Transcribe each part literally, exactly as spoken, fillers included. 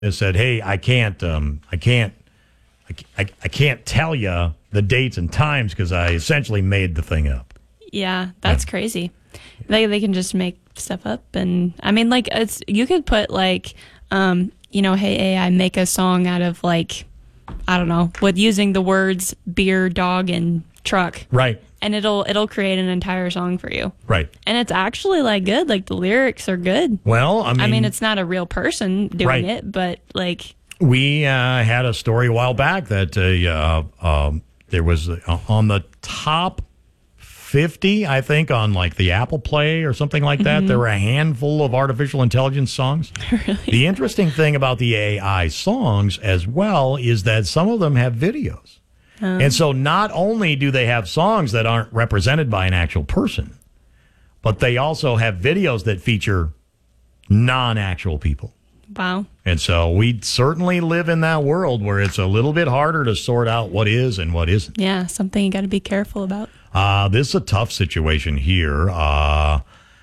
Has said, "Hey, I can't, um, I can't, I, I, I can't tell you the dates and times because I essentially made the thing up." Yeah, that's Yeah. crazy. They they can just make stuff up, and I mean, like it's you could put like, um, you know, hey A I, make a song out of like, I don't know, with using the words beer, dog, and truck, Right, and it'll it'll create an entire song for you, right. and it's actually like good. Like the lyrics are good. Well, I mean, I mean, it's not a real person doing Right. it, but like, we uh, had a story a while back that uh, uh, um, there was uh, on the top fifty, I think, on like the Apple Play or something like that. Mm-hmm. There were a handful of artificial intelligence songs. really, The interesting thing about the A I songs as well is that some of them have videos. And so not only do they have songs that aren't represented by an actual person, but they also have videos that feature non-actual people. wow, And so we certainly live in that world where it's a little bit harder to sort out what is and what isn't. yeah, something you got to be careful about. Uh, this is a tough situation here. Uh,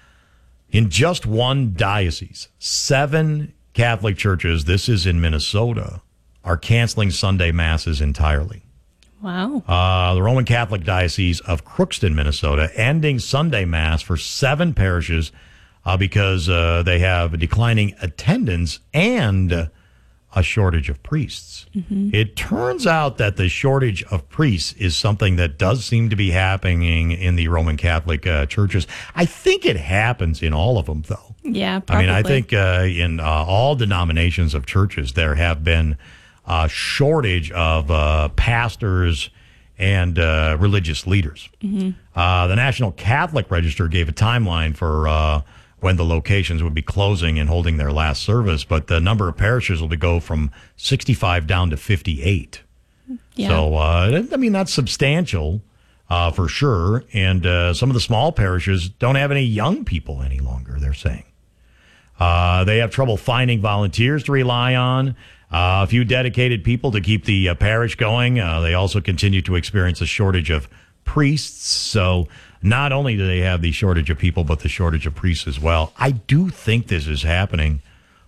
in just one diocese, seven Catholic churches, this is in Minnesota, are canceling Sunday masses entirely. Wow, Uh, the Roman Catholic Diocese of Crookston, Minnesota, ending Sunday Mass for seven parishes uh, because uh, they have declining attendance and a shortage of priests. Mm-hmm. It turns out that the shortage of priests is something that does seem to be happening in the Roman Catholic uh, churches. I think it happens in all of them, though. yeah, I probably. mean, I think uh, in uh, all denominations of churches, there have been a shortage of uh, pastors and uh, religious leaders. Mm-hmm. Uh, the National Catholic Register gave a timeline for uh, when the locations would be closing and holding their last service, but the number of parishes will be go from sixty-five down to fifty-eight. yeah. So, uh, I mean, that's substantial uh, for sure. And uh, some of the small parishes don't have any young people any longer, they're saying. Uh, they have trouble finding volunteers to rely on, uh, a few dedicated people to keep the uh, parish going. Uh, they also continue to experience a shortage of priests. So not only do they have the shortage of people, but the shortage of priests as well. I do think this is happening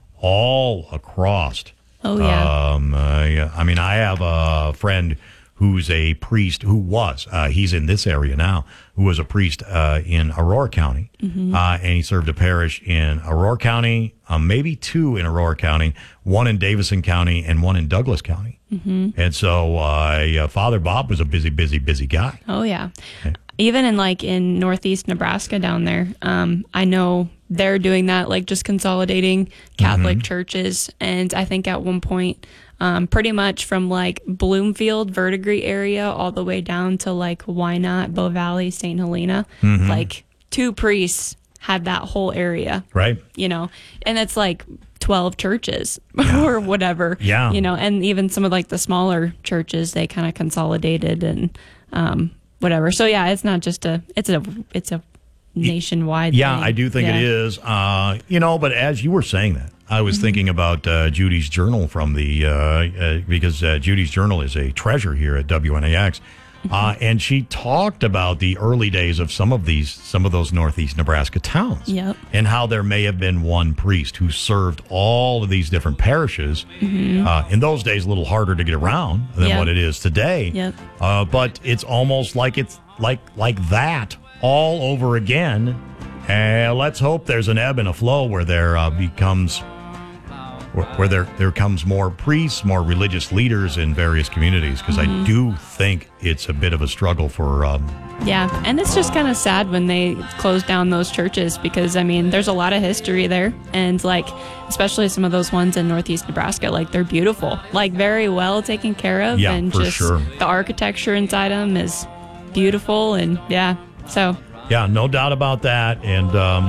all across. Oh, yeah. Um, uh, yeah. I mean, I have a friend who's a priest who was, uh, he's in this area now, who was a priest uh, in Aurora County. Mm-hmm. Uh, and he served a parish in Aurora County, uh, maybe two in Aurora County, one in Davison County, and one in Douglas County. Mm-hmm. And so uh, Father Bob was a busy, busy, busy guy. Oh, yeah. Okay. Even in like in northeast Nebraska down there, um, I know they're doing that, like just consolidating Catholic Mm-hmm. churches. And I think at one point, um, pretty much from like Bloomfield, Verdigris area, all the way down to like Wynot, Bow Valley, Saint Helena, Mm-hmm. like two priests had that whole area, Right? you know, and it's like twelve churches or whatever, Yeah. you know, and even some of like the smaller churches, they kind of consolidated and, um, whatever. So yeah, it's not just a, it's a, it's a nationwide Yeah, thing. I do think Yeah. it is. Uh, you know, but as you were saying that, I was thinking about uh, Judy's Journal from the, uh, uh, because uh, Judy's Journal is a treasure here at W N A X. Uh, and she talked about the early days of some of these, some of those Northeast Nebraska towns. Yep. And how there may have been one priest who served all of these different parishes. Uh, in those days, a little harder to get around than Yep. what it is today. Yep. Uh, but it's almost like it's like like that all over again. Uh, let's hope there's an ebb and a flow where there uh, becomes where, where there there comes more priests, more religious leaders in various communities, because I do think it's a bit of a struggle for. Um, Yeah, and it's just kind of sad when they close down those churches because, I mean, there's a lot of history there. And, like, especially some of those ones in northeast Nebraska, like, they're beautiful. Like, very well taken care of. Yeah, and for just sure. the architecture inside them is beautiful. And, yeah, so. yeah, no doubt about that. And, um,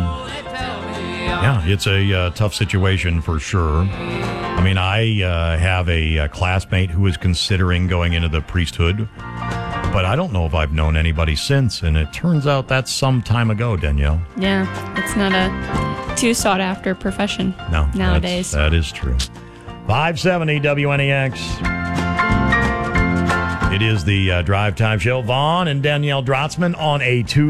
yeah, it's a uh, tough situation for sure. I mean, I uh, have a, a classmate who is considering going into the priesthood, but I don't know if I've known anybody since. And it turns out that's some time ago, Danielle. Yeah, it's not a too sought after profession No, nowadays. that's- that is true. five seventy W N E X. It is the uh, Drive Time Show. Vaughn and Danielle Drotzman on a two.